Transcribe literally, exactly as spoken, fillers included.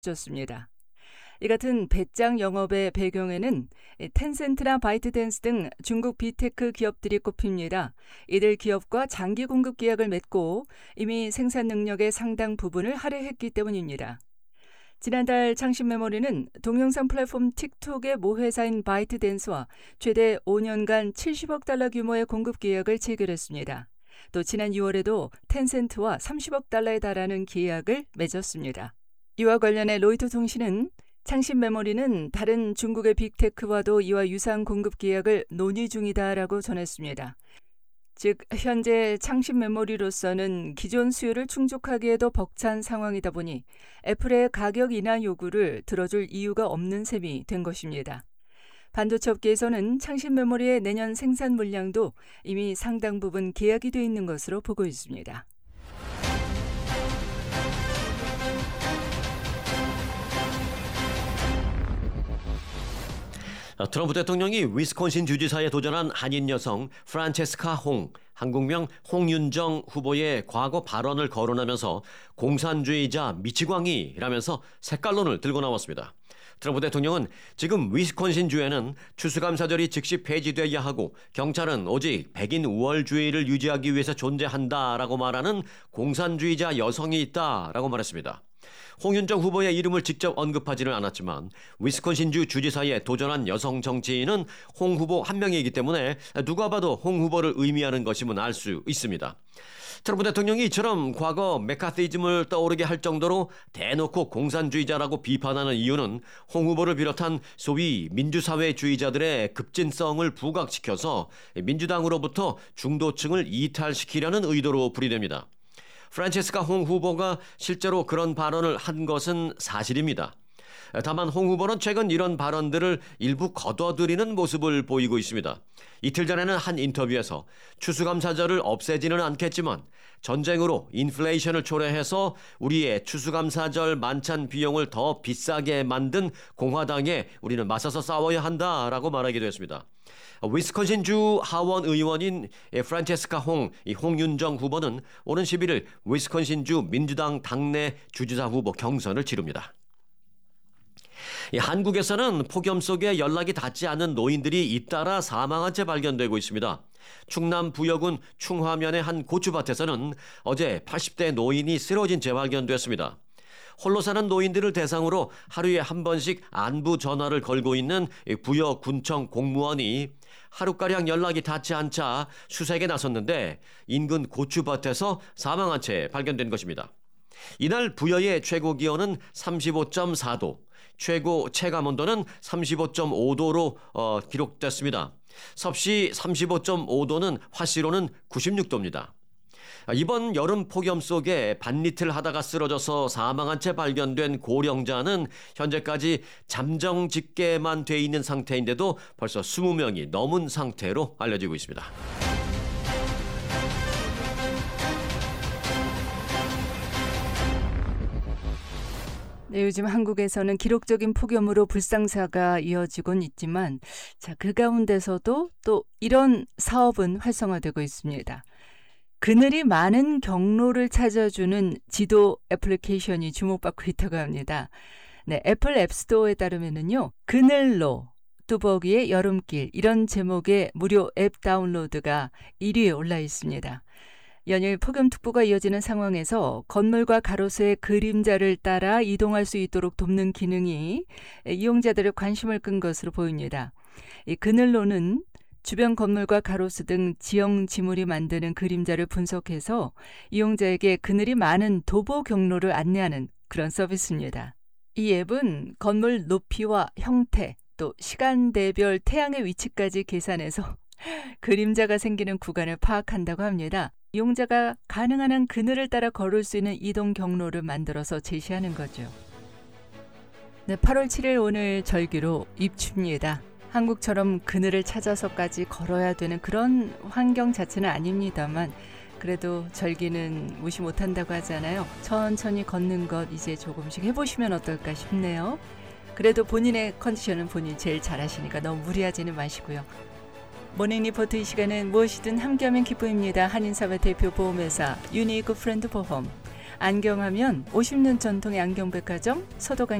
줬습니다. 이 같은 배짱 영업의 배경에는 텐센트나 바이트댄스 등 중국 빅테크 기업들이 꼽힙니다. 이들 기업과 장기 공급 계약을 맺고 이미 생산 능력의 상당 부분을 할애했기 때문입니다. 지난달 창신메모리는 동영상 플랫폼 틱톡의 모회사인 바이트댄스와 최대 오 년간 칠십억 달러 규모의 공급 계약을 체결했습니다. 또 지난 유월에도 텐센트와 삼십억 달러에 달하는 계약을 맺었습니다. 이와 관련해 로이터 통신은 창신메모리는 다른 중국의 빅테크와도 이와 유사한 공급 계약을 논의 중이다라고 전했습니다. 즉 현재 창신메모리로서는 기존 수요를 충족하기에도 벅찬 상황이다 보니 애플의 가격 인하 요구를 들어줄 이유가 없는 셈이 된 것입니다. 반도체 업계에서는 창신메모리의 내년 생산 물량도 이미 상당 부분 계약이 돼 있는 것으로 보고 있습니다. 트럼프 대통령이 위스콘신 주지사에 도전한 한인 여성 프란체스카 홍, 한국명 홍윤정 후보의 과거 발언을 거론하면서 공산주의자 미치광이라면서 색깔론을 들고 나왔습니다. 트럼프 대통령은 지금 위스콘신주에는 추수감사절이 즉시 폐지돼야 하고 경찰은 오직 백인 우월주의를 유지하기 위해서 존재한다라고 말하는 공산주의자 여성이 있다라고 말했습니다. 홍윤정 후보의 이름을 직접 언급하지는 않았지만 위스콘신주 주지사에 도전한 여성 정치인은 홍 후보 한 명이기 때문에 누가 봐도 홍 후보를 의미하는 것임은 알 수 있습니다. 트럼프 대통령이 이처럼 과거 메카시즘을 떠오르게 할 정도로 대놓고 공산주의자라고 비판하는 이유는 홍 후보를 비롯한 소위 민주사회주의자들의 급진성을 부각시켜서 민주당으로부터 중도층을 이탈시키려는 의도로 풀이됩니다. 프란체스카 홍 후보가 실제로 그런 발언을 한 것은 사실입니다. 다만 홍 후보는 최근 이런 발언들을 일부 거둬들이는 모습을 보이고 있습니다. 이틀 전에는 한 인터뷰에서 추수감사절을 없애지는 않겠지만 전쟁으로 인플레이션을 초래해서 우리의 추수감사절 만찬 비용을 더 비싸게 만든 공화당에 우리는 맞서서 싸워야 한다라고 말하기도 했습니다. 위스콘신주 하원 의원인 프란체스카 홍, 홍윤정 후보는 오는 십일일 위스콘신주 민주당 당내 주지사 후보 경선을 치릅니다. 한국에서는 폭염 속에 연락이 닿지 않는 노인들이 잇따라 사망한 채 발견되고 있습니다. 충남 부여군 충화면의 한 고추밭에서는 어제 팔십 대 노인이 쓰러진 채 발견됐습니다. 홀로 사는 노인들을 대상으로 하루에 한 번씩 안부 전화를 걸고 있는 부여군청 공무원이 하루가량 연락이 닿지 않자 수색에 나섰는데 인근 고추밭에서 사망한 채 발견된 것입니다. 이날 부여의 최고 기온은 삼십오 점 사 도, 최고 체감온도는 삼십오 점 오 도로 어, 기록됐습니다. 섭씨 삼십오 점 오 도는 화씨로는 구십육 도입니다. 이번 여름 폭염 속에 반리틀 하다가 쓰러져서 사망한 채 발견된 고령자는 현재까지 잠정 집계만 돼 있는 상태인데도 벌써 이십 명이 넘은 상태로 알려지고 있습니다. 네, 요즘 한국에서는 기록적인 폭염으로 불상사가 이어지곤 있지만 자, 그 가운데서도 또 이런 사업은 활성화되고 있습니다. 그늘이 많은 경로를 찾아주는 지도 애플리케이션이 주목받고 있다고 합니다. 네, 애플 앱스토어에 따르면은요, 그늘로, 뚜벅이의 여름길 이런 제목의 무료 앱 다운로드가 일 위에 올라 있습니다. 연일 폭염특보가 이어지는 상황에서 건물과 가로수의 그림자를 따라 이동할 수 있도록 돕는 기능이 이용자들의 관심을 끈 것으로 보입니다. 이 그늘로는 주변 건물과 가로수 등 지형 지물이 만드는 그림자를 분석해서 이용자에게 그늘이 많은 도보 경로를 안내하는 그런 서비스입니다. 이 앱은 건물 높이와 형태, 또 시간대별 태양의 위치까지 계산해서 그림자가 생기는 구간을 파악한다고 합니다. 이용자가 가능한 한 그늘을 따라 걸을 수 있는 이동 경로를 만들어서 제시하는 거죠. 네, 팔월 칠일 오늘 절기로 입추입니다. 한국처럼 그늘을 찾아서까지 걸어야 되는 그런 환경 자체는 아닙니다만 그래도 절기는 무시 못한다고 하잖아요. 천천히 걷는 것 이제 조금씩 해보시면 어떨까 싶네요. 그래도 본인의 컨디션은 본인이 제일 잘 아시니까 너무 무리하지는 마시고요. 모닝 리포트 이 시간은 무엇이든 함께하면 기쁨입니다. 한인사회 대표 보험회사 유니크 프렌드 보험, 안경하면 오십 년 전통의 안경백화점 서도강